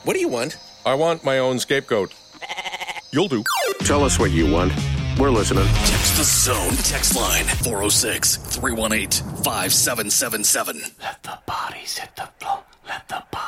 What do you want? I want my own scapegoat. You'll do. Tell us what you want. We're listening. Text the Zone text line 406-318-5777. Let the bodies hit the floor. Let the bodies